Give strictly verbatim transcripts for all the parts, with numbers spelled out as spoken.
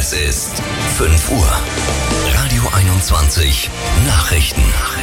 Es ist fünf Uhr. Radio einundzwanzig Nachrichten.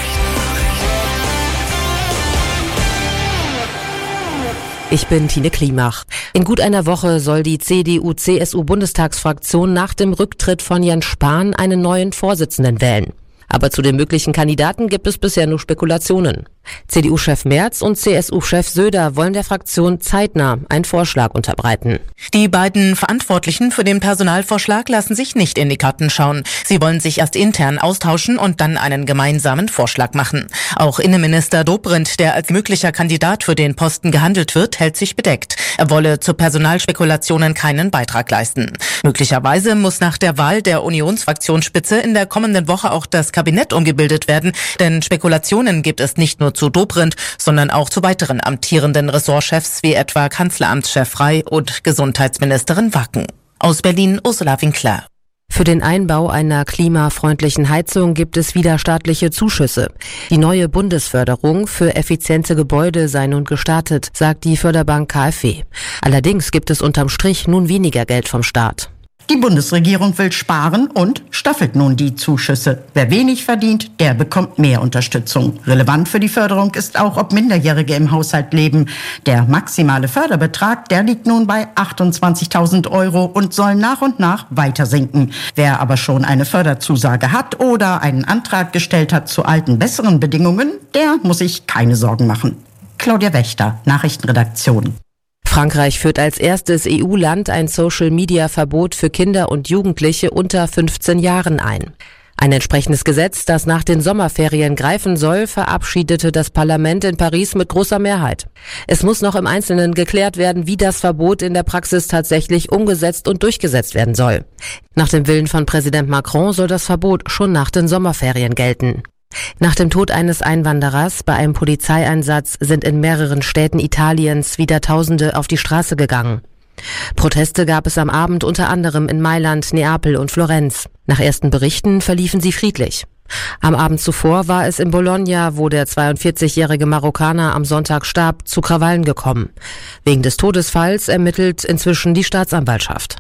Ich bin Tine Klimach. In gut einer Woche soll die C D U-C S U-Bundestagsfraktion nach dem Rücktritt von Jens Spahn einen neuen Vorsitzenden wählen. Aber zu den möglichen Kandidaten gibt es bisher nur Spekulationen. C D U-Chef Merz und C S U-Chef Söder wollen der Fraktion zeitnah einen Vorschlag unterbreiten. Die beiden Verantwortlichen für den Personalvorschlag lassen sich nicht in die Karten schauen. Sie wollen sich erst intern austauschen und dann einen gemeinsamen Vorschlag machen. Auch Innenminister Dobrindt, der als möglicher Kandidat für den Posten gehandelt wird, hält sich bedeckt. Er wolle zu Personalspekulationen keinen Beitrag leisten. Möglicherweise muss nach der Wahl der Unionsfraktionsspitze in der kommenden Woche auch das Kabinett umgebildet werden, denn Spekulationen gibt es nicht nur zu Dobrindt, sondern auch zu weiteren amtierenden Ressortchefs wie etwa Kanzleramtschef Rey und Gesundheitsministerin Wacken. Aus Berlin Ursula Winkler. Für den Einbau einer klimafreundlichen Heizung gibt es wieder staatliche Zuschüsse. Die neue Bundesförderung für effiziente Gebäude sei nun gestartet, sagt die Förderbank K f W. Allerdings gibt es unterm Strich nun weniger Geld vom Staat. Die Bundesregierung will sparen und staffelt nun die Zuschüsse. Wer wenig verdient, der bekommt mehr Unterstützung. Relevant für die Förderung ist auch, ob Minderjährige im Haushalt leben. Der maximale Förderbetrag, der liegt nun bei achtundzwanzigtausend Euro und soll nach und nach weiter sinken. Wer aber schon eine Förderzusage hat oder einen Antrag gestellt hat zu alten, besseren Bedingungen, der muss sich keine Sorgen machen. Claudia Wächter, Nachrichtenredaktion. Frankreich führt als erstes E U-Land ein Social-Media-Verbot für Kinder und Jugendliche unter fünfzehn Jahren ein. Ein entsprechendes Gesetz, das nach den Sommerferien greifen soll, verabschiedete das Parlament in Paris mit großer Mehrheit. Es muss noch im Einzelnen geklärt werden, wie das Verbot in der Praxis tatsächlich umgesetzt und durchgesetzt werden soll. Nach dem Willen von Präsident Macron soll das Verbot schon nach den Sommerferien gelten. Nach dem Tod eines Einwanderers bei einem Polizeieinsatz sind in mehreren Städten Italiens wieder Tausende auf die Straße gegangen. Proteste gab es am Abend unter anderem in Mailand, Neapel und Florenz. Nach ersten Berichten verliefen sie friedlich. Am Abend zuvor war es in Bologna, wo der zweiundvierzigjährige Marokkaner am Sonntag starb, zu Krawallen gekommen. Wegen des Todesfalls ermittelt inzwischen die Staatsanwaltschaft.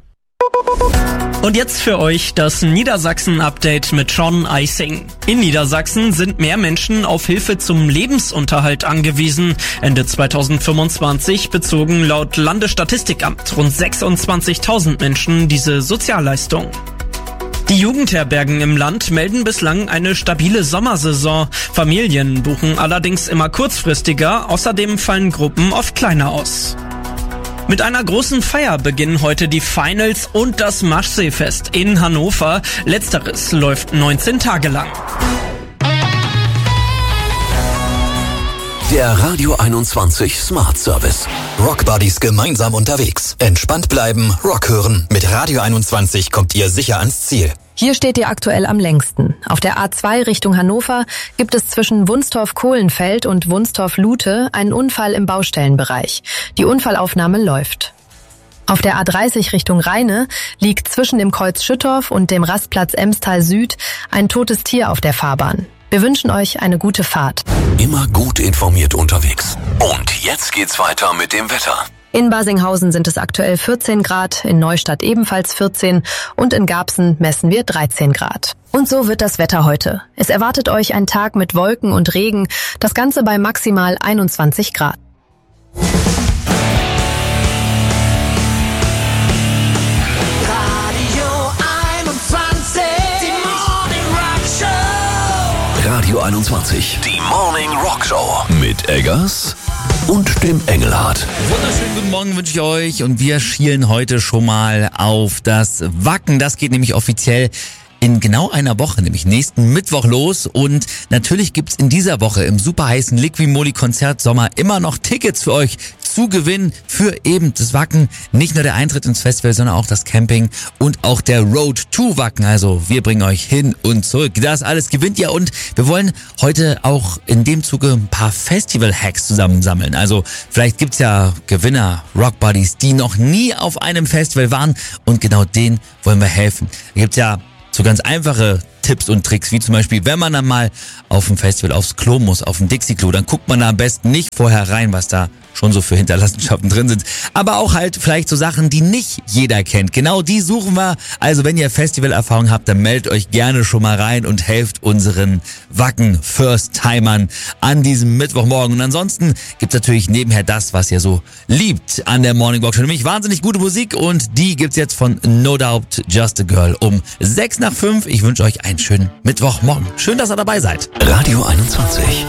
Und jetzt für euch das Niedersachsen-Update mit John Eising. In Niedersachsen sind mehr Menschen auf Hilfe zum Lebensunterhalt angewiesen. Ende zweitausendfünfundzwanzig bezogen laut Landesstatistikamt rund sechsundzwanzigtausend Menschen diese Sozialleistung. Die Jugendherbergen im Land melden bislang eine stabile Sommersaison. Familien buchen allerdings immer kurzfristiger, außerdem fallen Gruppen oft kleiner aus. Mit einer großen Feier beginnen heute die Finals und das Maschseefest in Hannover. Letzteres läuft neunzehn Tage lang. Der Radio einundzwanzig Smart Service. Rock Buddies gemeinsam unterwegs. Entspannt bleiben, Rock hören. Mit Radio einundzwanzig kommt ihr sicher ans Ziel. Hier steht ihr aktuell am längsten. Auf der A zwei Richtung Hannover gibt es zwischen Wunstorf-Kohlenfeld und Wunstorf-Lute einen Unfall im Baustellenbereich. Die Unfallaufnahme läuft. Auf der A dreißig Richtung Rheine liegt zwischen dem Kreuz Schüttorf und dem Rastplatz Emstal Süd ein totes Tier auf der Fahrbahn. Wir wünschen euch eine gute Fahrt. Immer gut informiert unterwegs. Und jetzt geht's weiter mit dem Wetter. In Basinghausen sind es aktuell vierzehn Grad, in Neustadt ebenfalls vierzehn und in Garbsen messen wir dreizehn Grad. Und so wird das Wetter heute. Es erwartet euch ein Tag mit Wolken und Regen, das Ganze bei maximal einundzwanzig Grad. Radio einundzwanzig, die Morning Rock Show mit Eggers und dem Engelhardt. Wunderschönen guten Morgen wünsche ich euch und wir schielen heute schon mal auf das Wacken. Das geht nämlich offiziell in genau einer Woche, nämlich nächsten Mittwoch los. Und natürlich gibt's in dieser Woche im super heißen Liqui-Moly-Konzert Sommer immer noch Tickets für euch zu gewinnen für eben das Wacken. Nicht nur der Eintritt ins Festival, sondern auch das Camping und auch der Road to Wacken. Also wir bringen euch hin und zurück. Das alles gewinnt ihr und wir wollen heute auch in dem Zuge ein paar Festival-Hacks zusammensammeln. Also vielleicht gibt's ja Gewinner, Rock Buddies, die noch nie auf einem Festival waren und genau denen wollen wir helfen. Da gibt's ja so ganz einfache Tipps und Tricks, wie zum Beispiel, wenn man dann mal auf dem Festival aufs Klo muss, auf dem Dixie-Klo, dann guckt man da am besten nicht vorher rein, was da schon so für Hinterlassenschaften drin sind. Aber auch halt vielleicht so Sachen, die nicht jeder kennt. Genau die suchen wir. Also wenn ihr Festivalerfahrung habt, dann meldet euch gerne schon mal rein und helft unseren Wacken First-Timern an diesem Mittwochmorgen. Und ansonsten gibt's natürlich nebenher das, was ihr so liebt an der Morning Walk Show. Nämlich wahnsinnig gute Musik und die gibt's jetzt von No Doubt, Just a Girl um sechs nach fünf. Ich wünsche euch einen schönen Mittwochmorgen. Schön, dass ihr dabei seid. Radio einundzwanzig.